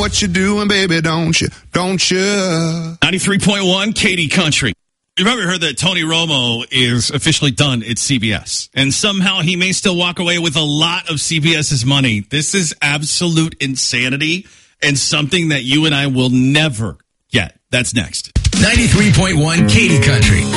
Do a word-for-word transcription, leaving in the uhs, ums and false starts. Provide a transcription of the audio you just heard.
what you're doing, baby, don't you? Don't you? ninety-three point one Katy Country. You've probably heard that Tony Romo is officially done at C B S. And somehow he may still walk away with a lot of CBS's money. This is absolute insanity and something that you and I will never get. That's next. ninety-three point one Katy Country.